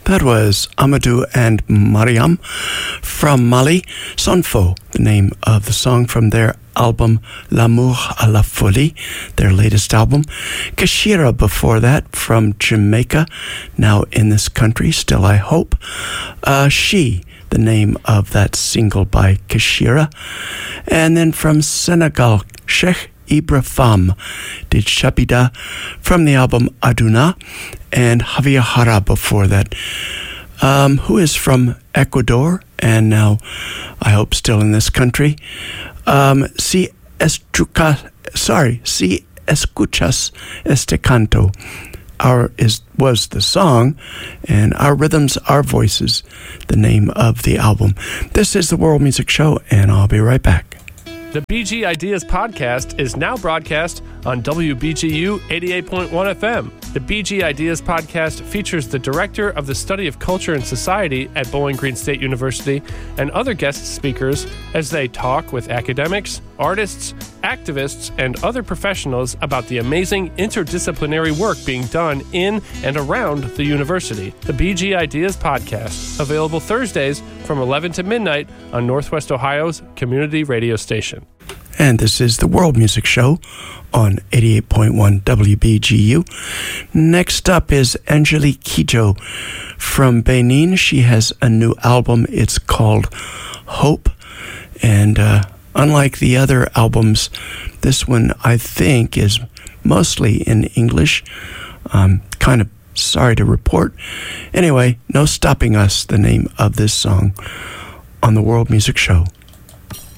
That was Amadou and Mariam from Mali. Sonfo, the name of the song from their album L'amour à la folie, their latest album. Kashira before that from Jamaica, now in this country, still I hope. She, the name of that single by Kashira. And then from Senegal, Cheikh Ibra Fam did Shabida from the album Aduna, and Javier Jara before that, who is from Ecuador and now, I hope, still in this country. Si escuchas este canto, was the song, and Our Rhythms, Our Voices, the name of the album. This is the World Music Show, and I'll be right back. The BG Ideas podcast is now broadcast on WBGU 88.1 FM. The BG Ideas podcast features the Director of the Study of Culture and Society at Bowling Green State University and other guest speakers as they talk with academics, artists, activists, and other professionals about the amazing interdisciplinary work being done in and around the university. The BG Ideas podcast, available Thursdays from 11 to midnight on Northwest Ohio's community radio station. And this is the World Music Show on 88.1 WBGU. Next up is Angelique Kidjo from Benin. She has a new album. It's called Hope. And unlike the other albums, this one, I think, is mostly in English. I'm kind of sorry to report. Anyway, No Stopping Us, the name of this song on the World Music Show.